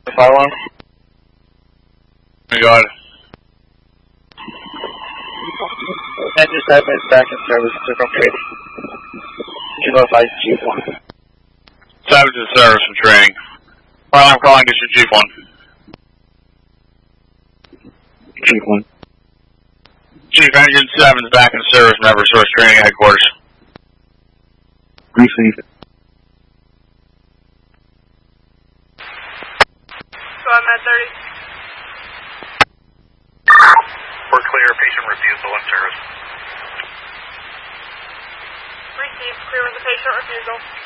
Fire alarm? We got it. Engine 7 is back in service. Circle training. You notify Chief 1. 7 to service for training. Fire alarm calling District Chief 1. Chief 1. Chief, Engine 7 is back in service. Member Source Training Headquarters. Received. So I'm at 30. We're clear. Patient refusal in service. Received. Clear with the patient refusal.